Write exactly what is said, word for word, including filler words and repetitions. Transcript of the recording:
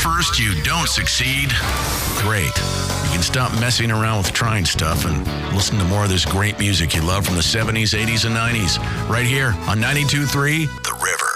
first you don't succeed, great. You can stop messing around with trying stuff and listen to more of this great music you love from the seventies, eighties, and nineties right here on ninety-two point three The River.